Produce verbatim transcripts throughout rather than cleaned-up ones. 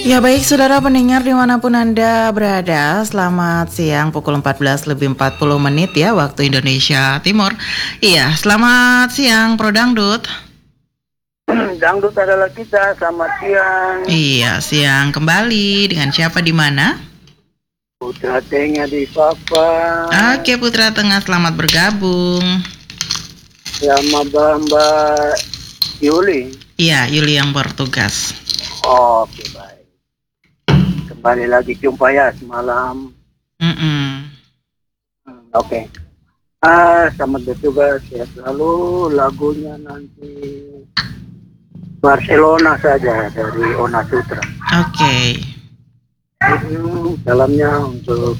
Ya baik saudara pendengar dimanapun Anda berada, selamat siang pukul empat belas lebih empat puluh menit ya waktu Indonesia Timur. Iya, selamat siang Pro Dangdut. Dangdut adalah kita, selamat siang. Iya, siang kembali dengan siapa di mana? Putra Tengah di Papa. Oke Putra Tengah, selamat bergabung. Sama Mbak Yuli. Iya, Yuli yang bertugas. Oke, baik. Kembali lagi jumpa ya semalam. Mm-mm. Hmm, Oke. Ah, selamat bertugas ya selalu. Lagunya nanti Barcelona saja dari Ona Sutra. Oke. Hmm, salamnya untuk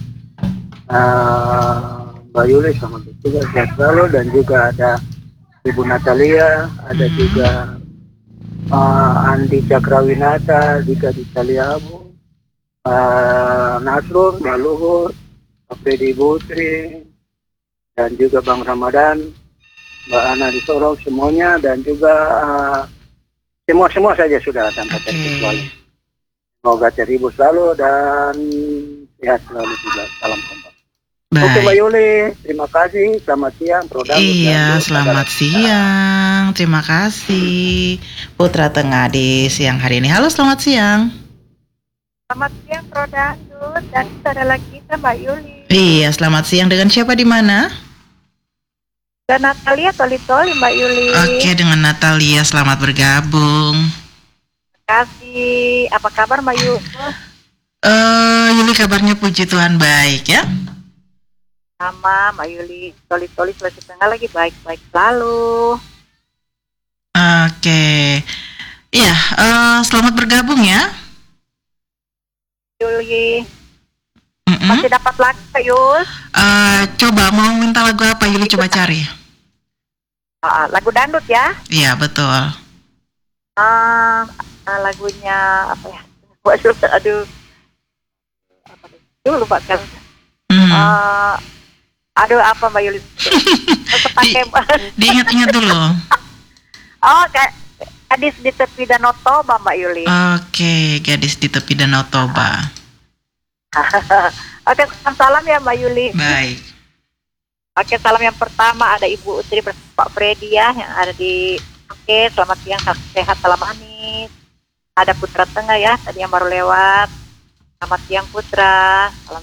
uh, Mbak Yuli, selamat bertugas ya selalu, dan juga ada Ibu Natalia, ada Mhm. juga uh, Andi Cakrawinata, Dika Ditaliamu, uh, Nasrun, Mbak Luhut, Pak Fedi Butri, dan juga Bang Ramadan, Mbak Ana di Sorong, semuanya, dan juga uh, semua-semua saja sudah tanpa Oke. terkecuali. Semoga terhibur selalu dan sehat selalu juga. Salam kompak. Oke Mbak Baik. Yuli, terima kasih. Selamat siang. Pro Dangdut, Iya, Dangdut, selamat adalah- siang. Terima kasih Putra Tengah di siang hari ini. Halo, selamat siang. Selamat siang Pro Dangdut, dan saudara kita Mbak Yuli Iya, selamat siang. Dengan siapa di mana? dan Natalia Toli-Toli Mbak Yuli. Oke, dengan Natalia, selamat bergabung. Terima kasih. Apa kabar Mbak Yuli? Eh, ini kabarnya puji Tuhan baik ya. Sama Mbak Yuli, Toli-Toli Sulawesi Tengah lagi baik-baik selalu. Oke. Iya, eh, selamat bergabung ya. Yuli, Mm-mm. masih dapat lagi Mbak Yul? Eh, coba mau minta lagu apa Yuli, coba cari. Ah, lagu dangdut ya? Iya, betul. Ah, ah, lagunya apa ya? Waduh, aduh. Apa nih? Duh, lupa kan. Hmm. Ah, aduh apa Mbak Yuli? Masih pakai Diingat-ingat dulu. Oh, kayak gadis di tepi Danau Toba Mbak Yuli. Oke, gadis di tepi Danau Toba. Oke, salam ya Mbak Yuli. Baik. Oke, salam yang pertama ada Ibu Utri bersama Pak Freddy ya, yang ada di. Oke, selamat siang, sehat, salam manis. Ada Putra Tengah ya, tadi yang baru lewat. Selamat siang Putra. Salam